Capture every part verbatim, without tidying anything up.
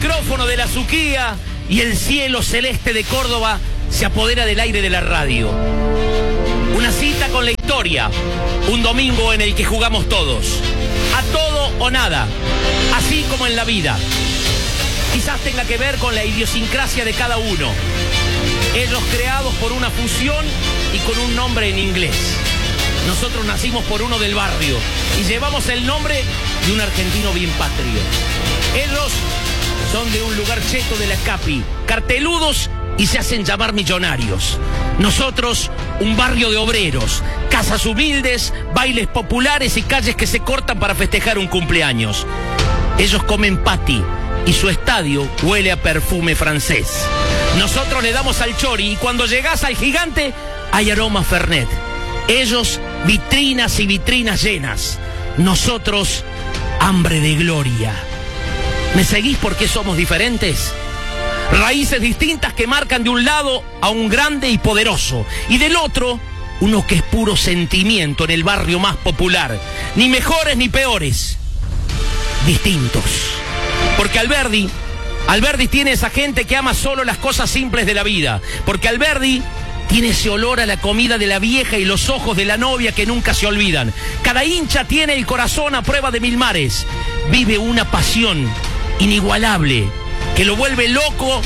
micrófono de la Suquía y el cielo celeste de Córdoba se apodera del aire de la radio. Una cita con la historia, un domingo en el que jugamos todos, a todo o nada, así como en la vida. Quizás tenga que ver con la idiosincrasia de cada uno, ellos creados por una fusión y con un nombre en inglés. Nosotros nacimos por uno del barrio y llevamos el nombre de un argentino bien patrio. Ellos son de un lugar cheto de la Capi, carteludos y se hacen llamar millonarios. Nosotros, un barrio de obreros, casas humildes, bailes populares y calles que se cortan para festejar un cumpleaños. Ellos comen pati y su estadio huele a perfume francés. Nosotros le damos al chori y cuando llegás al gigante hay aroma Fernet. Ellos, vitrinas y vitrinas llenas. Nosotros, hambre de gloria. ¿Me seguís por qué somos diferentes? Raíces distintas que marcan de un lado a un grande y poderoso y del otro uno que es puro sentimiento en el barrio más popular. Ni mejores ni peores, distintos. Porque Alberdi, Alberdi tiene esa gente que ama solo las cosas simples de la vida. Porque Alberdi tiene ese olor a la comida de la vieja y los ojos de la novia que nunca se olvidan. Cada hincha tiene el corazón a prueba de mil mares. Vive una pasión inigualable que lo vuelve loco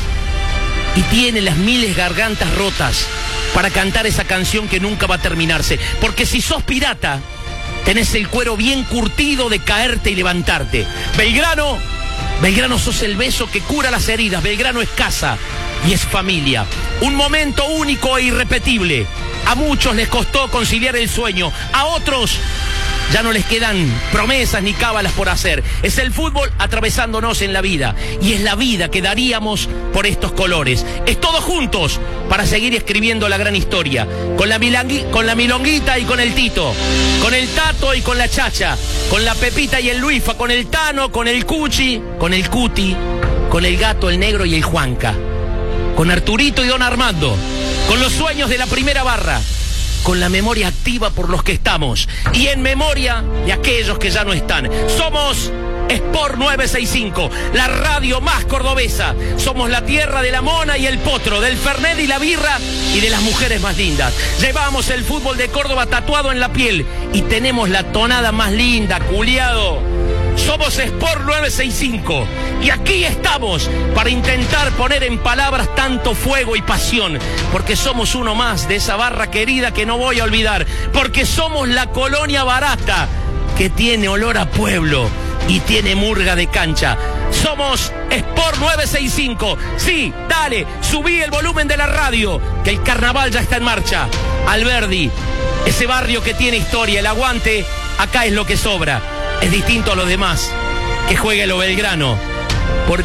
y tiene las miles gargantas rotas para cantar esa canción que nunca va a terminarse. Porque si sos pirata, tenés el cuero bien curtido de caerte y levantarte. Belgrano, Belgrano sos el beso que cura las heridas. Belgrano es casa y es familia. Un momento único e irrepetible. A muchos les costó conciliar el sueño, a otros ya no les quedan promesas ni cábalas por hacer. Es el fútbol atravesándonos en la vida y es la vida que daríamos por estos colores. Es todos juntos para seguir escribiendo la gran historia. Con la, milangui, con la milonguita y con el Tito, con el Tato y con la Chacha, con la Pepita y el Luifa, con el Tano, con el Cuchi, con el Cuti, con el Gato, el Negro y el Juanca, con Arturito y Don Armando, con los sueños de la primera barra, con la memoria activa por los que estamos y en memoria de aquellos que ya no están. Somos Sport nueve sesenta y cinco, la radio más cordobesa. Somos la tierra de la mona y el potro, del fernet y la birra y de las mujeres más lindas. Llevamos el fútbol de Córdoba tatuado en la piel y tenemos la tonada más linda, culiado. Somos Sport nueve sesenta y cinco y aquí estamos para intentar poner en palabras tanto fuego y pasión, porque somos uno más de esa barra querida que no voy a olvidar, porque somos la colonia barata que tiene olor a pueblo y tiene murga de cancha. Somos Sport nueve sesenta y cinco. Sí, dale, subí el volumen de la radio, que el carnaval ya está en marcha. Alberdi, ese barrio que tiene historia, el aguante, acá es lo que sobra. Es distinto a los demás, que juegue lo Belgrano. Porque